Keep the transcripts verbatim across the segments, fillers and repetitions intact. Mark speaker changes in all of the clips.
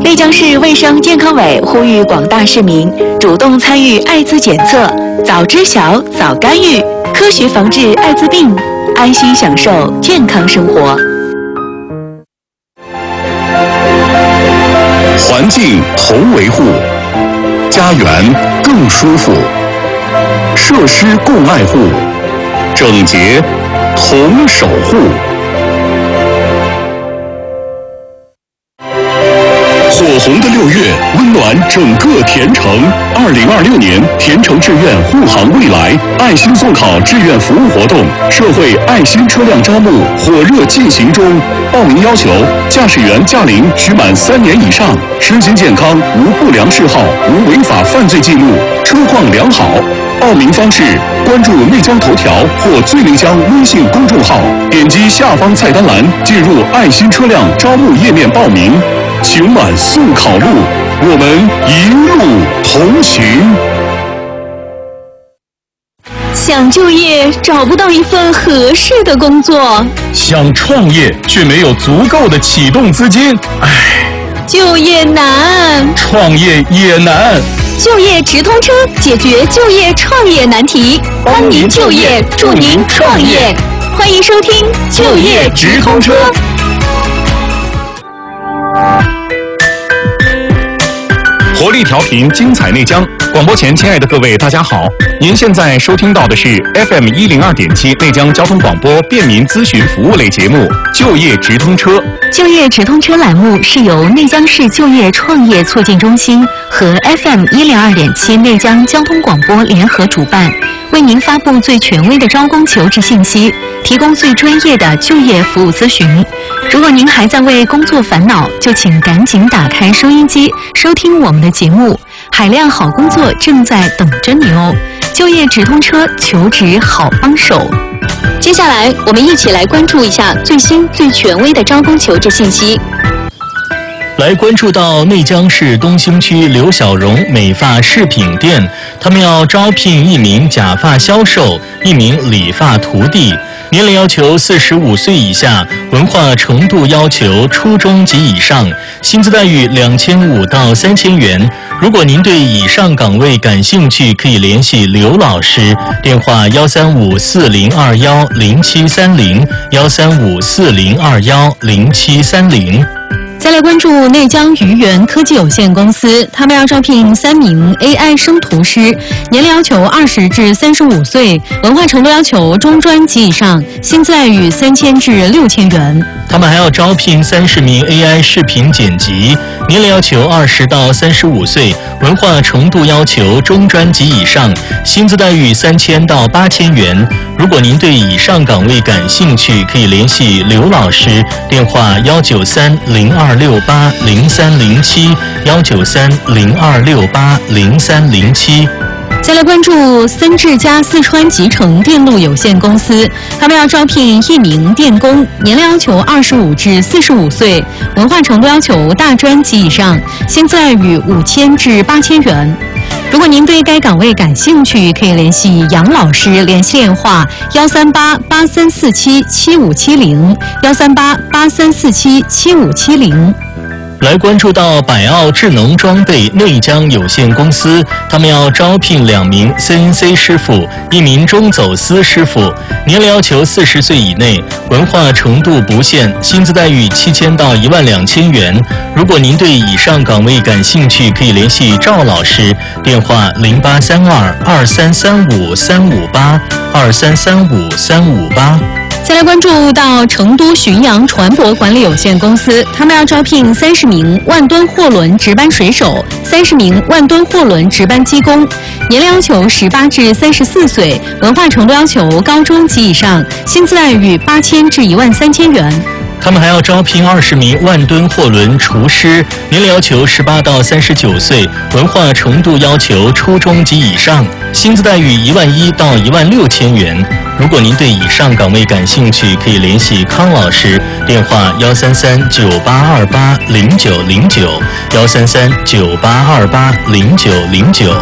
Speaker 1: 内江市卫生健康委呼吁广大市民主动参与艾滋检测，早知晓、早干预，科学防治艾滋病，安心享受健康生活。
Speaker 2: 环境同维护，家园更舒服，设施共爱护，整洁同守护。火红的六月，温暖整个田城。二零二六年田城志愿护航未来爱心送考志愿服务活动，社会爱心车辆招募火热进行中。报名要求：驾驶员驾龄需满三年以上，身心健康，无不良嗜好，无违法犯罪记录，车况良好。报名方式：关注内江头条或最内江微信公众号，点击下方菜单栏，进入爱心车辆招募页面报名。请满送考路，我们一路同行。
Speaker 1: 想就业找不到一份合适的工作，
Speaker 2: 想创业却没有足够的启动资金，唉，
Speaker 1: 就业难，
Speaker 2: 创业也难。
Speaker 1: 就业直通车解决就业创业难题，帮您就业，助您创业。欢迎收听就业直通车。
Speaker 2: 活力调频，精彩内江。广播前，亲爱的各位，大家好！您现在收听到的是 F M 一零二点七内江交通广播便民咨询服务类节目《就业直通车》。
Speaker 1: 就业直通车栏目是由内江市就业创业促进中心和 F M 一零二点七内江交通广播联合主办，为您发布最权威的招工求职信息，提供最专业的就业服务咨询。如果您还在为工作烦恼，就请赶紧打开收音机，收听我们的节目。海量好工作正在等着你哦！就业直通车，求职好帮手。接下来，我们一起来关注一下最新最权威的招工求职信息。
Speaker 3: 来关注到内江市东兴区刘小荣美发饰品店，他们要招聘一名假发销售，一名理发徒弟。年龄要求四十五岁以下，文化程度要求初中及以上，薪资待遇两千五到三千元。如果您对以上岗位感兴趣，可以联系刘老师，电话幺三五四零二幺零七三零幺三五四零二幺零七三零。
Speaker 1: 再来关注内江鱼源科技有限公司，他们要招聘三名 A I 生图师，年龄要求二十至三十五岁，文化程度要求中专及以上，薪资待遇三千至六千元。
Speaker 3: 他们还要招聘三十名 A I 视频剪辑，年龄要求二十到三十五岁，文化程度要求中专及以上，薪资待遇三千到八千元。如果您对以上岗位感兴趣，可以联系刘老师，电话幺九三零二六八零三零七幺九三零二六八零三零七。
Speaker 1: 再来关注森智家四川集成电路有限公司，他们要招聘一名电工，年龄要求二十五至四十五岁，文化程度要求大专及以上，薪资待遇五千至八千元。如果您对该岗位感兴趣，可以联系杨老师，联系电话幺三八八三四七七五七零幺三八八三四七七五七零。
Speaker 3: 来关注到百奥智能装备内江有限公司，他们要招聘两名 C N C 师傅，一名中走私师傅，年龄要求四十岁以内，文化程度不限，薪资待遇七千到一万两千元。如果您对以上岗位感兴趣，可以联系赵老师，电话零八三二二三三五三五八二三三五三五八。
Speaker 1: 再来关注到成都巡洋船舶管理有限公司，他们要招聘三十名万吨货轮值班水手，三十名万吨货轮值班机工，年龄要求十八至三十四岁，文化程度要求高中及以上，薪资待遇八千至一万三千元。
Speaker 3: 他们还要招聘二十名万吨货轮厨师，年龄要求十八到三十九岁，文化程度要求初中及以上，薪资待遇一万一到一万六千元。如果您对以上岗位感兴趣，可以联系康老师，电话幺三三九八二八零九零九幺三三九八二八零九零九。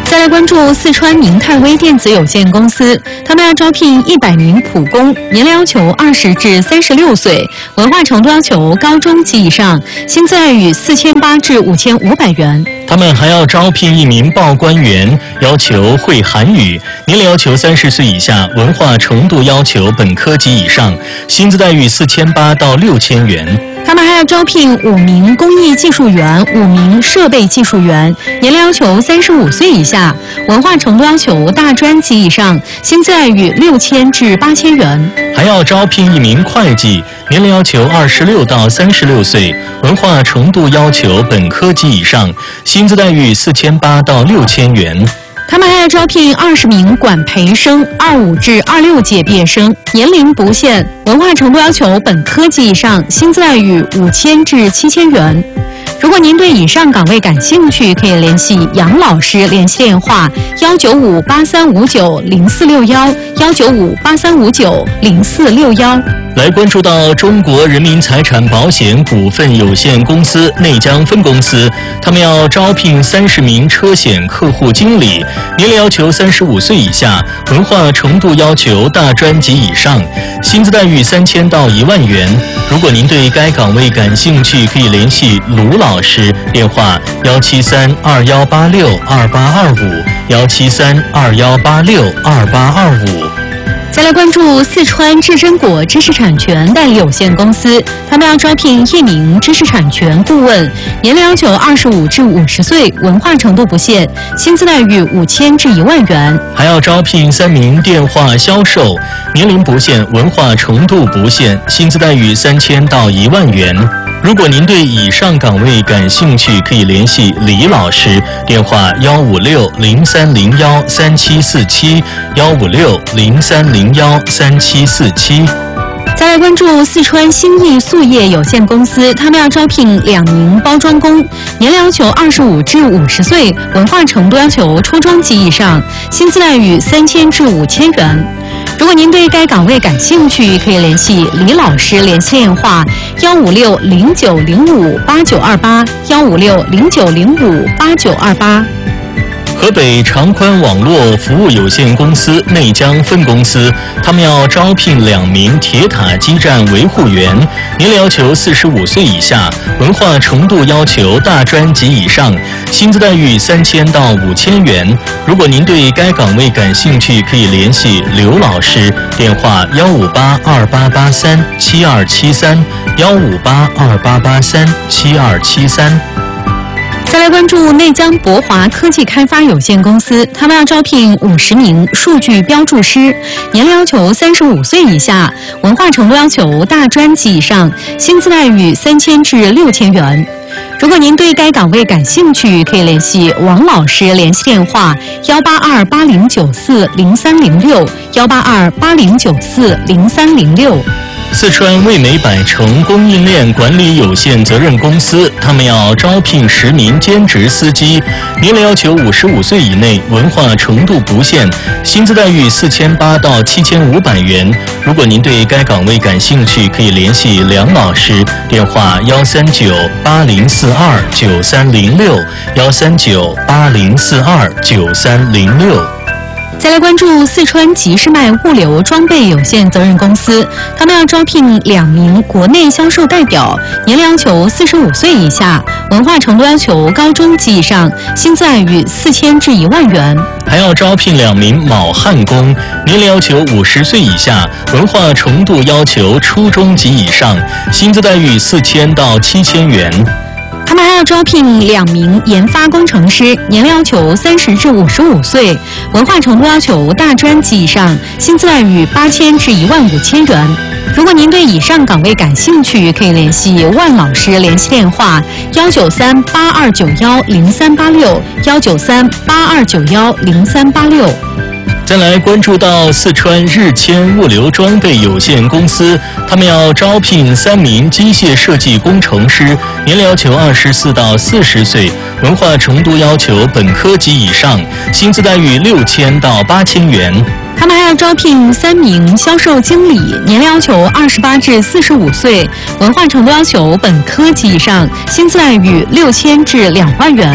Speaker 1: 再来关注四川明泰微电子有限公司，他们要招聘一百名普工，年龄要求二十至三十六岁，文化程度要求高中及以上，薪资待遇四千八至五千五百元。
Speaker 3: 他们还要招聘一名报关员，要求会韩语，年龄要求三十岁以下，文化程度要求本科及以上，薪资待遇四千八到六千元。
Speaker 1: 他们还要招聘五名工艺技术员、五名设备技术员，年龄要求三十五岁以下，文化程度要求大专及以上，薪资待遇六千至八千元。
Speaker 3: 还要招聘一名会计，年龄要求二十六到三十六岁，文化程度要求本科及以上，薪资待遇四千八到六千元。
Speaker 1: 他们还要招聘二十名管培生，二五至二六届毕业生，年龄不限，文化程度要求本科及以上，薪资待遇五千至七千元。如果您对以上岗位感兴趣，可以联系杨老师，联系电话幺九五八三五九零四六幺幺九五八三五九零四六幺。
Speaker 3: 来关注到中国人民财产保险股份有限公司内江分公司，他们要招聘三十名车险客户经理，年龄要求三十五岁以下，文化程度要求大专及以上，薪资待遇三千到一万元。如果您对该岗位感兴趣，可以联系卢老师，电话幺七三二幺八六二八二五幺七三二幺八六二八二五。
Speaker 1: 再来关注四川智臻果知识产权代理有限公司，他们要招聘一名知识产权顾问，年龄要求二十五至五十岁，文化程度不限，薪资待遇五千至一万元。
Speaker 3: 还要招聘三名电话销售，年龄不限，文化程度不限，薪资待遇三千到一万元。如果您对以上岗位感兴趣，可以联系李老师，电话幺五六零三零幺三七四七幺五六零三零幺三七四七。
Speaker 1: 再来关注四川新义塑业有限公司，他们要招聘两名包装工，年龄要求二十五至五十岁，文化程度要求初中级以上，薪资待遇三千至五千元。如果您对该岗位感兴趣，可以联系李老师，联系电话幺五六零九零五八九二八幺五六零九零五八九二八。
Speaker 3: 河北长宽网络服务有限公司内江分公司，他们要招聘两名铁塔基站维护员，年龄要求四十五岁以下，文化程度要求大专及以上，薪资待遇三千到五千元。如果您对该岗位感兴趣，可以联系刘老师，电话幺五八二八八三七二七三幺五八二八八三七二七三。
Speaker 1: 再来关注内江博华科技开发有限公司，他们要招聘五十名数据标注师，年龄要求三十五岁以下，文化程度要求大专及以上，薪资待遇三千至六千元。如果您对该岗位感兴趣，可以联系王老师，联系电话幺八二八零九四零三零六幺八二八零九四零三零六。
Speaker 3: 四川味美百城供应链管理有限责任公司，他们要招聘十名兼职司机，年龄要求五十五岁以内，文化程度不限，薪资待遇四千八到七千五百元。如果您对该岗位感兴趣，可以联系梁老师，电话幺三九八零四二九三零六幺三九八零四二九三零六。
Speaker 1: 再来关注四川吉士迈物流装备有限责任公司，他们要招聘两名国内销售代表，年龄要求四十五岁以下，文化程度要求高中及以上，薪资待遇四千至一万元。
Speaker 3: 还要招聘两名铆焊工，年龄要求五十岁以下，文化程度要求初中及以上，薪资待遇四千到七千元。
Speaker 1: 他们还要招聘两名研发工程师，年龄要求三十至五十五岁，文化程度要求大专及以上，薪资待遇八千至一万五千元。如果您对以上岗位感兴趣，可以联系万老师，联系电话幺九三八二九幺零三八六幺九三八二九幺零三八六。
Speaker 3: 再来关注到四川日谦物流装备有限公司，他们要招聘三名机械设计工程师，年龄要求二十四到四十岁，文化程度要求本科及以上，薪资待遇六千到八千元。
Speaker 1: 他们还要招聘三名销售经理，年龄要求二十八至四十五岁，文化程度要求本科及以上，薪资待遇六千至两万元。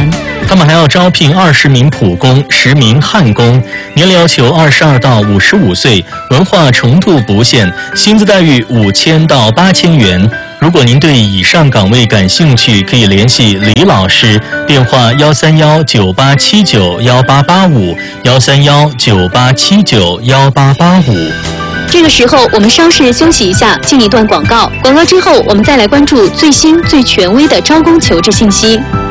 Speaker 3: 他们还要招聘二十名普工、十名焊工，年龄要求二十二到五十五岁，文化程度不限，薪资待遇五千到八千元。如果您对以上岗位感兴趣，可以联系李老师，电话幺三幺九八七九幺八八五，幺三幺九八七九幺八八五。
Speaker 1: 这个时候，我们稍事休息一下，进一段广告。广告之后，我们再来关注最新最权威的招工求职信息。